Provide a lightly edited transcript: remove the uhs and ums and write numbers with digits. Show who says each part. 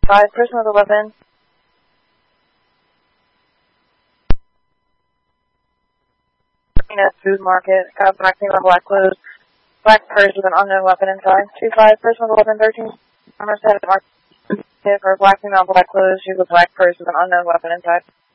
Speaker 1: 5, person with a weapon. At food market, got black female, black clothes, black purse with an unknown weapon inside. 2-5, person with a weapon, 13. I'm going to set a mark for black female, black clothes, shoes with black purse with an unknown weapon inside.